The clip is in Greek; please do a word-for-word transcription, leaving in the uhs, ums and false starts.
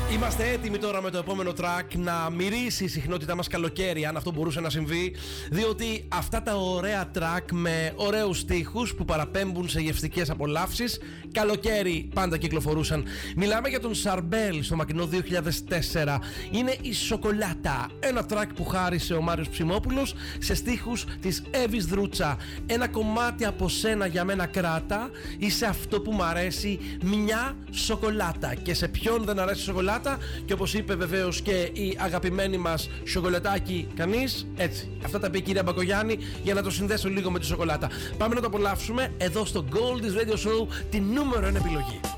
Είμαστε έτοιμοι τώρα με το επόμενο track να μυρίσει η συχνότητά μας καλοκαίρι, αν αυτό μπορούσε να συμβεί, διότι αυτά τα ωραία track με ωραίους στίχους που παραπέμπουν σε γευστικές απολαύσεις καλοκαίρι πάντα κυκλοφορούσαν. Μιλάμε για τον Σαρμπέλ στο μακρινό δύο χιλιάδες τέσσερα. Είναι η Σοκολάτα, ένα track που χάρισε ο Μάριος Ψημόπουλος σε στίχους της Εύης Δρούτσα. Ένα κομμάτι από σένα για μένα κράτα, είσαι αυτό που μ' αρέσει, μια σοκολάτα. Και σε ποιον δεν αρέσει η σοκολάτα? Και όπως είπε βεβαίως και η αγαπημένη μας σοκολατάκι, κανείς. Έτσι, αυτά τα πει η κυρία Μπακογιάννη για να το συνδέσω λίγο με τη σοκολάτα. Πάμε να το απολαύσουμε εδώ στο Gold's Radio Show, τη νούμερο ένα επιλογή.